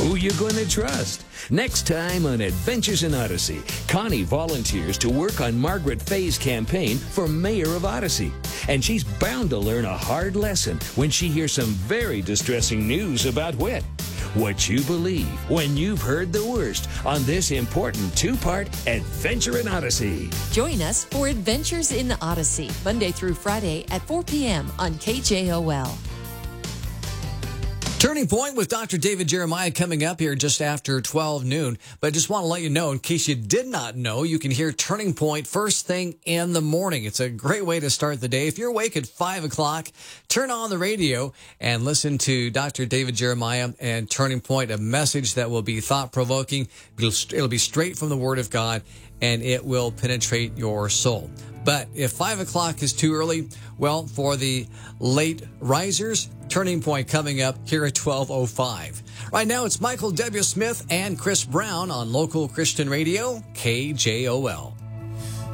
Who you gonna trust? Next time on Adventures in Odyssey, Connie volunteers to work on Margaret Fay's campaign for mayor of Odyssey. And she's bound to learn a hard lesson when she hears some very distressing news about Whit. What you believe when you've heard the worst on this important two-part Adventure in Odyssey. Join us for Adventures in Odyssey, Monday through Friday at 4 p.m. on KJOL. Turning Point with Dr. David Jeremiah coming up here just after 12 noon. But I just want to let you know, in case you did not know, you can hear Turning Point first thing in the morning. It's a great way to start the day. If you're awake at 5 o'clock, turn on the radio and listen to Dr. David Jeremiah and Turning Point, a message that will be thought-provoking. It'll be straight from the Word of God, and it will penetrate your soul. But if 5 o'clock is too early, well, for the late risers, Turning Point coming up here at 12:05. Right now, it's Michael W. Smith and Chris Brown on local Christian radio, KJOL.